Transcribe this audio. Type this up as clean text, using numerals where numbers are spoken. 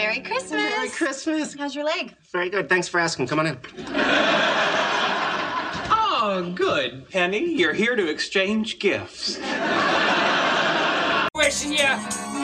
Merry Christmas. Merry Christmas. How's your leg? Very good. Thanks for asking. Come on in. Oh, good, Penny. You're here to exchange gifts. Wishing you